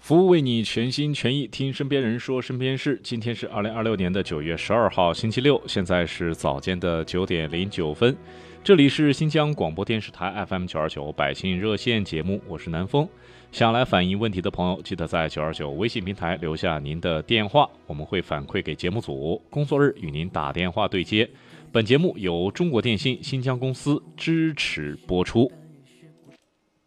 服务为你全心全意听身边人说身边事。今天是2026年的9月12号，星期六，现在是早间的9点09分。这里是新疆广播电视台 FM929百姓热线节目，我是南风。想来反映问题的朋友，记得在929微信平台留下您的电话，我们会反馈给节目组，工作日与您打电话对接。本节目由中国电信新疆公司支持播出。